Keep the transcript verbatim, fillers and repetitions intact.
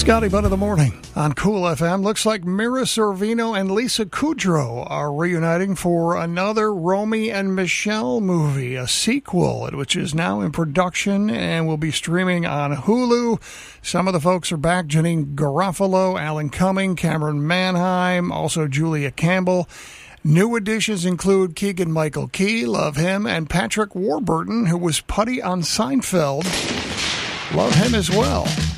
Scotty Butt of the Morning on Cool F M. Looks like Mira Sorvino and Lisa Kudrow are reuniting for another Romy and Michelle movie, a sequel, which is now in production and will be streaming on Hulu. Some of the folks are back: Janine Garofalo, Alan Cumming, Cameron Manheim, also Julia Campbell. New additions include Keegan-Michael Key, love him, and Patrick Warburton, who was Putty on Seinfeld. Love him as well.